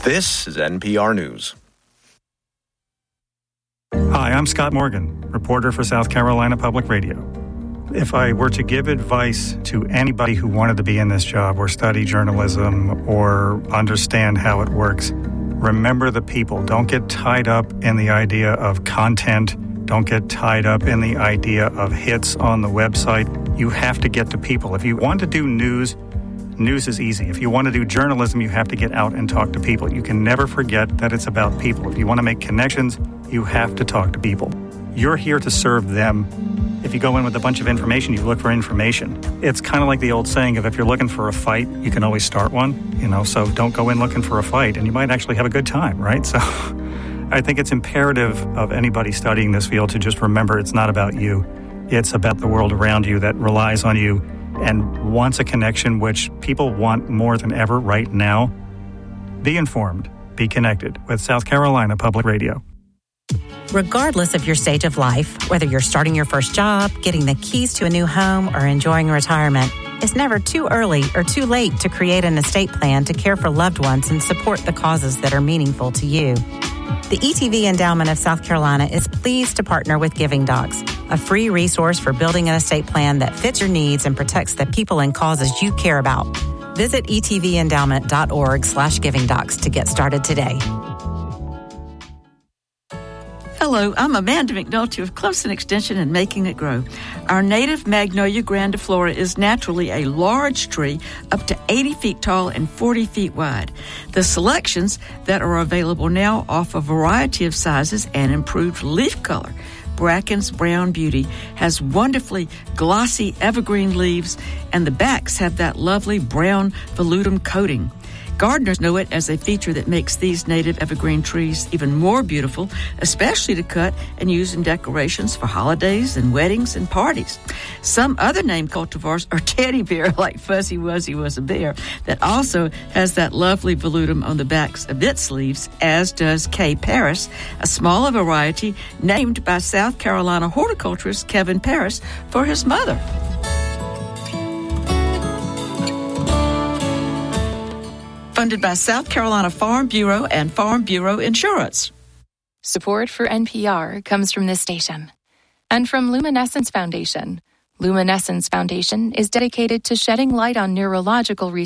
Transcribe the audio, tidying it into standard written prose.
This is NPR News. Hi, I'm Scott Morgan, reporter for South Carolina Public Radio. If I were to give advice to anybody who wanted to be in this job or study journalism or understand how it works, remember the people. Don't get tied up in the idea of content. Don't get tied up in the idea of hits on the website. You have to get to people. If you want to do news is easy. If you want to do journalism, you have to get out and talk to people. You can never forget that it's about people. If you want to make connections, you have to talk to people. You're here to serve them. If you go in with a bunch of information, you look for information. It's kind of like the old saying of if you're looking for a fight, you can always start one, so don't go in looking for a fight, and you might actually have a good time, right? So I think it's imperative of anybody studying this field to just remember it's not about you. It's about the world around you that relies on you and wants a connection, which people want more than ever right now. Be informed. Be connected with South Carolina Public Radio. Regardless of your stage of life, whether you're starting your first job, getting the keys to a new home, or enjoying retirement, it's never too early or too late to create an estate plan to care for loved ones and support the causes that are meaningful to you. The ETV Endowment of South Carolina is pleased to partner with Giving Docs, a free resource for building an estate plan that fits your needs and protects the people and causes you care about. Visit etvendowment.org/givingdocs to get started today. Hello, I'm Amanda McNulty of Clemson Extension and Making It Grow. Our native Magnolia grandiflora is naturally a large tree up to 80 feet tall and 40 feet wide. The selections that are available now offer a variety of sizes and improved leaf color. Bracken's Brown Beauty has wonderfully glossy evergreen leaves, and the backs have that lovely brown velutum coating. Gardeners know it as a feature that makes these native evergreen trees even more beautiful, especially to cut and use in decorations for holidays and weddings and parties. Some other named cultivars are teddy bear, like Fuzzy Wuzzy was a bear, that also has that lovely velutum on the backs of its leaves, as does K. Paris, a smaller variety named by South Carolina horticulturist Kevin Paris for his mother. Funded by South Carolina Farm Bureau and Farm Bureau Insurance. Support for NPR comes from this station and from Luminescence Foundation. Luminescence Foundation is dedicated to shedding light on neurological research